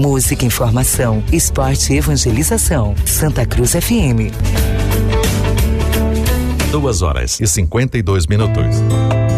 música, informação, esporte e evangelização. Santa Cruz FM. 2h52.